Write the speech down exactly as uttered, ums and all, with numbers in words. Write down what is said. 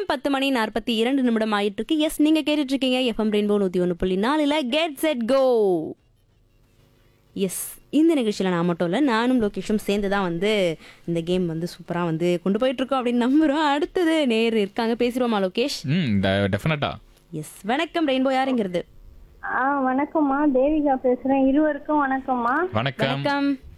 நேரம் பத்து மணி நாற்பத்தி இரண்டு நிமிடம் ஆயிட்டு இருக்கு. எஸ், நீங்க கேட்டுட்டு இருக்கீங்க எஃப்எம் ரெயின்போ நூத்தி ஒன்று புள்ளி நாலுல கெட் செட் கோ. எஸ், இந்த நிகழ்ச்சியில் நான் மட்டும் இல்லை, நானும் லோகேஷும் சேர்ந்து தான் வந்து இந்த கேம் வந்து சூப்பராக வந்து கொண்டு போயிட்டுருக்கோம் அப்படின்னு நம்புகிறோம். அடுத்தது நேர் இருக்காங்க, பேசிடுவோமா லோகேஷ்? ம் டெஃபினட்டா. எஸ், வணக்கம் ரெயின்போ, யாருங்கிறது? ஆ வணக்கம்மா, தேவிகா பேசுறேன். இருவருக்கும் வணக்கம்மா. வணக்கம். வணக்கம்.